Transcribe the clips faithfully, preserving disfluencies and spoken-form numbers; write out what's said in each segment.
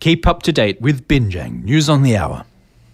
Keep up to date with Binjang News on the Hour.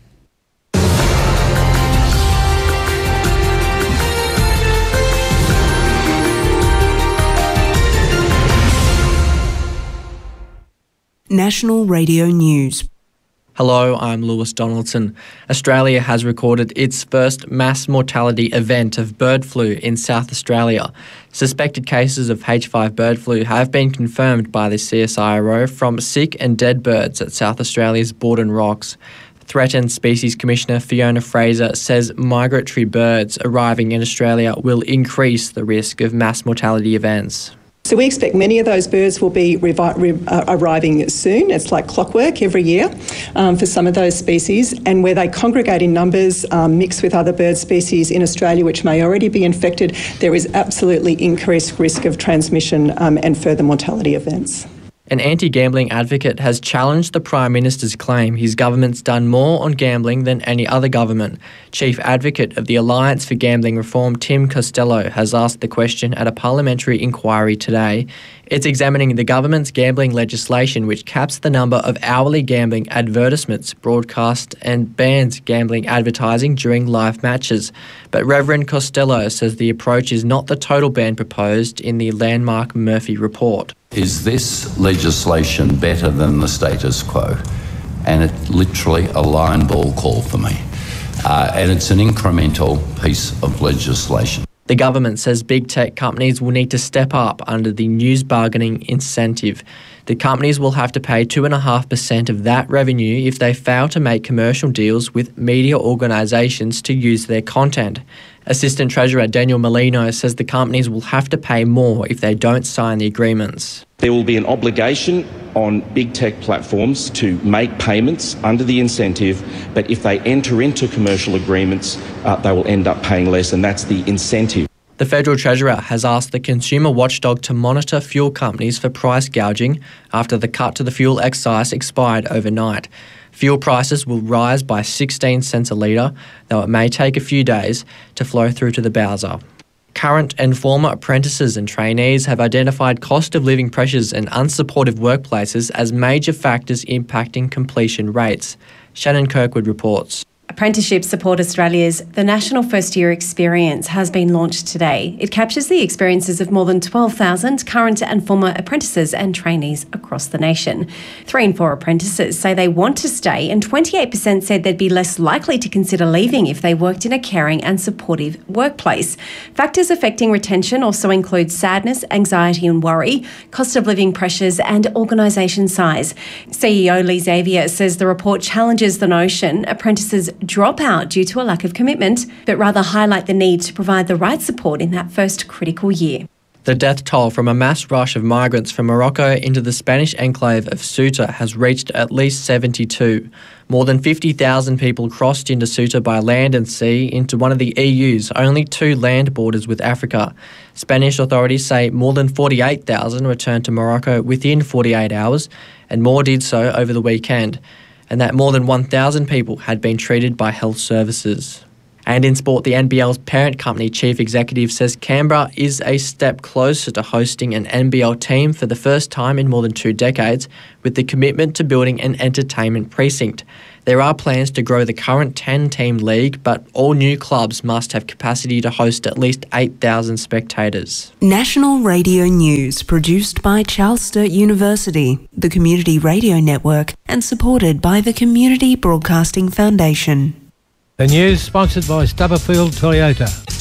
National Radio News. Hello, I'm Lewis Donaldson. Australia has recorded its first mass mortality event of bird flu in South Australia. Suspected cases of H five bird flu have been confirmed by the C S I R O from sick and dead birds at South Australia's Borden Rocks. Threatened Species Commissioner Fiona Fraser says migratory birds arriving in Australia will increase the risk of mass mortality events. So we expect many of those birds will be revi- re- uh, arriving soon. It's like clockwork every year um, for some of those species. And where they congregate in numbers, um, mix with other bird species in Australia which may already be infected, there is absolutely increased risk of transmission um, and further mortality events. An anti-gambling advocate has challenged the Prime Minister's claim his government's done more on gambling than any other government. Chief Advocate of the Alliance for Gambling Reform, Tim Costello, has asked the question at a parliamentary inquiry today. It's examining the government's gambling legislation which caps the number of hourly gambling advertisements broadcast and bans gambling advertising during live matches. But Reverend Costello says the approach is not the total ban proposed in the landmark Murphy report. Is this legislation better than the status quo? And it's literally a line ball call for me. Uh, and it's an incremental piece of legislation. The government says big tech companies will need to step up under the news bargaining incentive. The companies will have to pay two point five percent of that revenue if they fail to make commercial deals with media organisations to use their content. Assistant Treasurer Daniel Molino says the companies will have to pay more if they don't sign the agreements. There will be an obligation on big tech platforms to make payments under the incentive, but if they enter into commercial agreements, uh, they will end up paying less, and that's the incentive. The Federal Treasurer has asked the consumer watchdog to monitor fuel companies for price gouging after the cut to the fuel excise expired overnight. Fuel prices will rise by sixteen cents a litre, though it may take a few days to flow through to the bowser. Current and former apprentices and trainees have identified cost of living pressures and unsupportive workplaces as major factors impacting completion rates. Shannon Kirkwood reports. Apprenticeship Support Australia's The National First Year Experience has been launched today. It captures the experiences of more than twelve thousand current and former apprentices and trainees across the nation. Three in four apprentices say they want to stay, and twenty-eight percent said they'd be less likely to consider leaving if they worked in a caring and supportive workplace. Factors affecting retention also include sadness, anxiety and worry, cost of living pressures and organisation size. C E O Lee Xavier says the report challenges the notion apprentices drop out due to a lack of commitment, but rather highlight the need to provide the right support in that first critical year. The death toll from a mass rush of migrants from Morocco into the Spanish enclave of Ceuta has reached at least seventy-two. More than fifty thousand people crossed into Ceuta by land and sea into one of the E U's only two land borders with Africa. Spanish authorities say more than forty-eight thousand returned to Morocco within forty-eight hours, and more did so over the weekend, and that more than one thousand people had been treated by health services. And in sport, the N B L's parent company chief executive says Canberra is a step closer to hosting an N B L team for the first time in more than two decades, with the commitment to building an entertainment precinct. There are plans to grow the current ten-team league, but all new clubs must have capacity to host at least eight thousand spectators. National Radio News, produced by Charles Sturt University, the Community Radio Network, and supported by the Community Broadcasting Foundation. The news sponsored by Stubberfield Toyota.